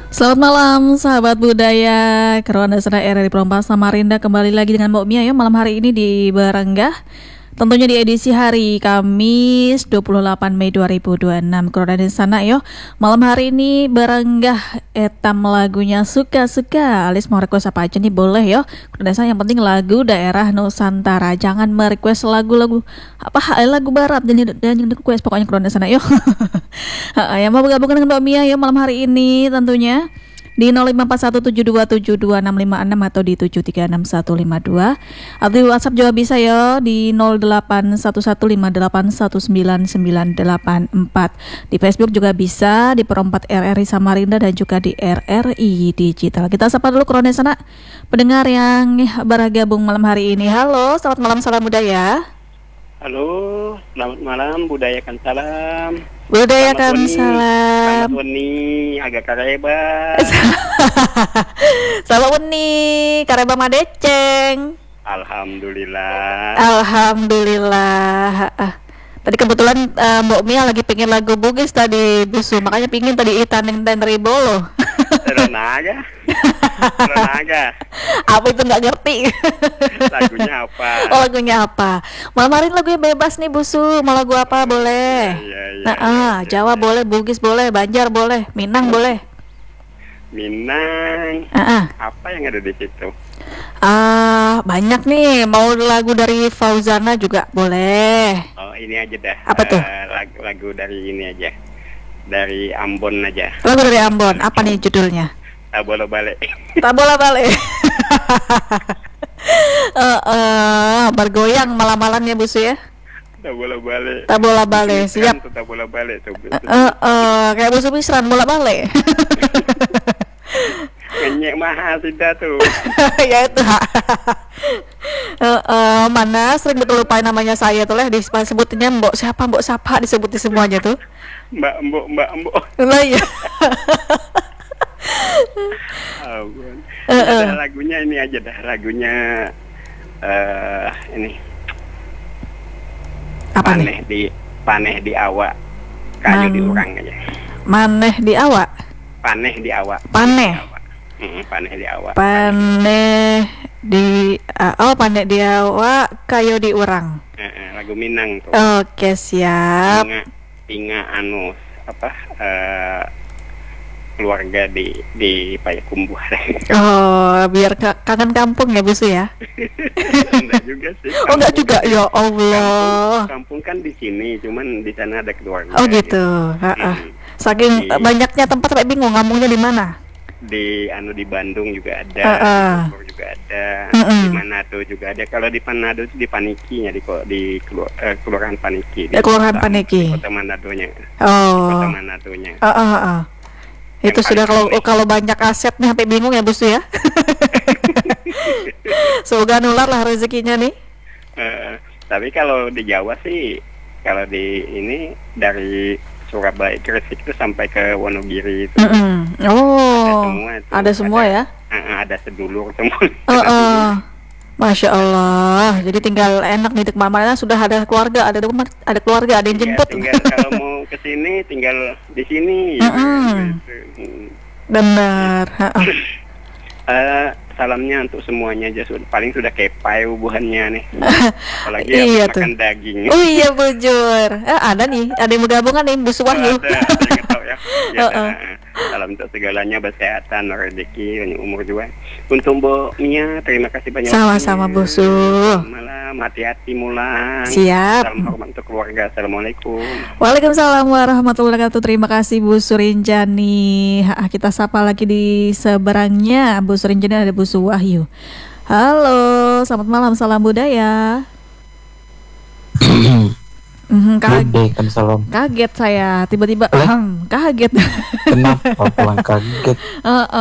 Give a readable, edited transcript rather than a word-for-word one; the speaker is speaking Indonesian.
Selamat malam sahabat budaya Kerwana Sana RRI Perompang Samarinda. Kembali lagi dengan Mbak Mia ya malam hari ini di Baranggah. Tentunya di edisi hari Kamis 28 Mei 2026 Kerwana Sana yo. Malam hari ini Baranggah etam lagunya suka-suka. Alis mau request apa aja nih boleh yo. Kerwana Sana yang penting lagu daerah Nusantara. Jangan merequest lagu-lagu lagu barat dan request pokoknya Kerwana Sana yo. Yang mau bergabung dengan Mbak Mia ya malam hari ini tentunya di 054172722656 atau di 736152 atau di WhatsApp juga bisa ya di 0811581994. Di Facebook juga bisa di Perompat RRI Samarinda dan juga di RRI Digital. Kita sapa dulu Kerwana Sana pendengar yang bergabung malam hari ini. Halo, selamat malam, salam budaya. Halo, selamat malam, budayakan salam. Budayakan salam. Selamat Weni, agak kareba. Selamat Weni, kareba madeceng. Alhamdulillah. Alhamdulillah. Tadi kebetulan Mbak Mia lagi pengen lagu Bugis tadi Busu, makanya pingin tadi Itaneng dan Ribolo. Terus aja. Apa itu nggak ngerti? Lagunya apa? Oh, lagunya apa? Malam hari ini lagunya bebas nih Busu. Mau lagu apa boleh? Iya. Jawa boleh, Bugis boleh, Banjar boleh, Minang boleh. Minang. Apa yang ada di situ? Banyak nih. Mau lagu dari Fauzana juga boleh. Oh, ini aja dah. Apa tuh? Lagu dari ini aja. Dari Ambon aja. Lagu dari Ambon. Apa nih judulnya? Tak boleh balik. Tak boleh balik. Bergoyang malam-malamnya Busu ya. Tak boleh balik. Tak boleh balik. Siap. Tak boleh balik tuh. Kayak Busu Bisran bola balik. Ngenyek mahal sudah tuh. Ya itu. Mana sering betul lupain namanya saya tuh lah disebutnya mbok siapa disebutin semuanya tuh. Mbak mbok. Lah ya. Ada lagunya ini aja dah, lagunya ini apa nih? Paneh di awak kayu di urang aja. Maneh di awak. Paneh di awak. Paneh di awak. Paneh di awak kayu di urang. Lagu Minang tuh. Oke, siap. Inga anu apa keluarga di Payakumbuh. Oh, biar kangen kampung ya Busu ya. Enggak juga sih. Enggak juga ya Allah. Kampung kan di sini, cuman di sana ada keluarga. Oh gitu. Saking banyaknya tempat sampai bingung ngomongnya di mana. Di Bandung juga ada, di Bogor juga ada, di Manado juga ada. Kalau di Manado itu di Panikinya, di Kelurahan Paniki. Di Kelurahan Paniki. Kota Manadonya. Oh. Kota Manadonya. Itu sudah kalau banyak asetnya sampai bingung ya Busu ya. Semoga nular lah rezekinya nih. Tapi kalau di Jawa sih, kalau di ini dari Surabaya Gresik itu sampai ke Wonogiri itu. Oh, ada semua ya? Ada sedulur semua. Masya Allah. Jadi tinggal enak nih kemana-mana sudah ada keluarga, ada keluarga, ada yang jemput. Tinggal kalau mau ke sini tinggal di sini. Benar. Salamnya untuk semuanya aja, paling sudah kepai hubungannya nih. Apalagi iya makan daging. Oh iya bujur. Ada nih, ada yang bergabungan nih Busu Wahyu. Ada yang tahu ya. Salam untuk segalanya, kesehatan, rezeki, umur juga. Untuk Mbak Mia, terima kasih banyak. Sama-sama Busu. Malam, hati-hati mulai. Siap. Salam hormat untuk keluarga. Assalamualaikum. Waalaikumsalam warahmatullahi wabarakatuh. Terima kasih Bu Surinjani. Kita sapa lagi di seberangnya Bu Surinjani ada Busu Wahyu. Halo, selamat malam, salam budaya. Kaget saya tiba-tiba kaget. Kenapa pulang kaget?